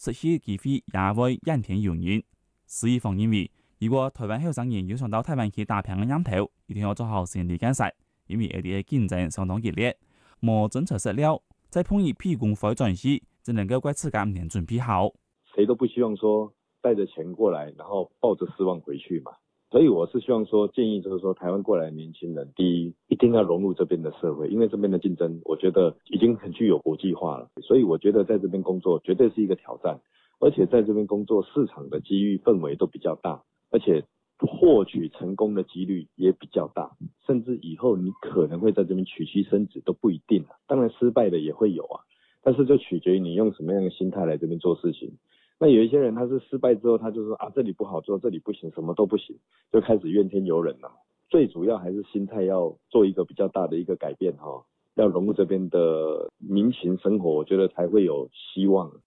实习机会也會引天湧現。施一峰認為，如果台灣後生人要想到台灣去打拼嘅念頭，一定要做好心理建設，因為呢啲嘅競爭相當激烈，冇政策實料，在碰遇批工會轉時，只能夠怪自己唔能準備好。 誰都不希望說帶着錢過來，然後抱着失望回去嘛。所以我是希望說，建議就是說，台灣過來的年輕人，第一一定要融入這邊的社會，因為這邊的競爭，我覺得已經很具有國際化了。所以我覺得在這邊工作絕對是一個挑戰，而且在這邊工作市場的機遇氛圍都比較大，而且獲取成功的幾率也比較大，甚至以後你可能會在這邊娶妻生子都不一定。當然失敗的也會有啊，但是就取決於你用什麼樣的心態來這邊做事情。那有一些人他是失敗之後，他就說啊，這裡不好做，這裡不行，什麼都不行，就開始怨天尤人了。最主要還是心態要做一個比較大的一個改變哈，要融入這邊的民情生活，我覺得才會有希望。